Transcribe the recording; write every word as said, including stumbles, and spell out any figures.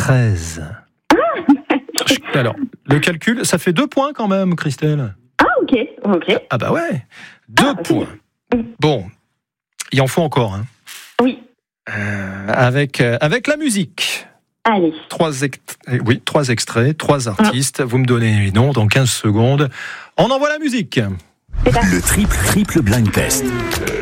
treize. Alors, le calcul, ça fait deux points quand même, Christelle. Ah, ok, ok. Ah bah ouais, deux Ah, points. Bon, il en faut encore. Hein. Oui. Euh, avec, euh, avec la musique. Allez. Trois, ex- oui, trois extraits, trois artistes. Ah. Vous me donnez les noms dans quinze secondes. On envoie la musique. Le triple triple blind test.